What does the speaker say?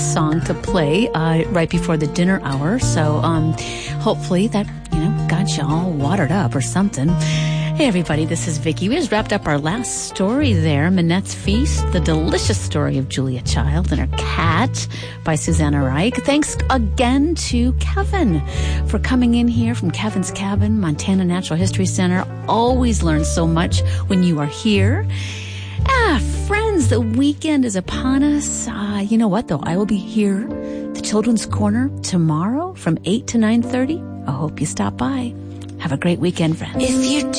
song to play right before the dinner hour. So hopefully that, got you all watered up or something. Hey, everybody, this is Vicki. We just wrapped up our last story there, Minette's Feast, the delicious story of Julia Child and her cat by Susanna Reich. Thanks again to Kevin for coming in here from Kevin's Cabin, Montana Natural History Center. Always learn so much when you are here. Friends, the weekend is upon us. You know what, though? I will be here, the Children's Corner, tomorrow from 8 to 9:30. I hope you stop by. Have a great weekend, friends. If you